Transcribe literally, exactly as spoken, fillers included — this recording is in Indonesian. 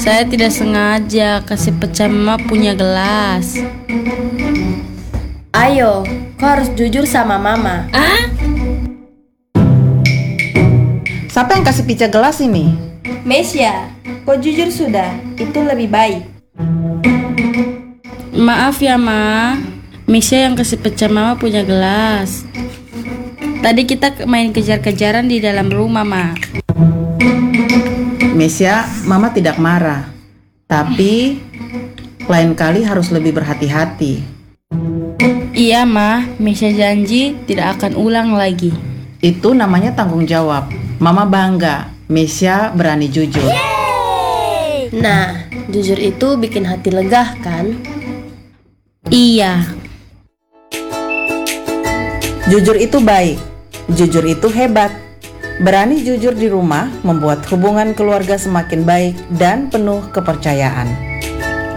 Saya tidak sengaja kasih pecah mama punya gelas. Ayo, kau harus jujur sama mama. Ah? Siapa yang kasih pecah gelas ini? Mesya, kau jujur sudah, itu lebih baik. Maaf ya, Ma. Misha yang kasih pecah mama punya gelas. Tadi kita main kejar-kejaran di dalam rumah, Ma. Mesya, mama tidak marah. Tapi lain kali harus lebih berhati-hati. Iya, Ma. Misha janji tidak akan ulang lagi. Itu namanya tanggung jawab. Mama bangga, Mesya berani jujur. Nah, jujur itu bikin hati lega kan? Iya. Jujur itu baik, jujur itu hebat. Berani jujur di rumah membuat hubungan keluarga semakin baik dan penuh kepercayaan.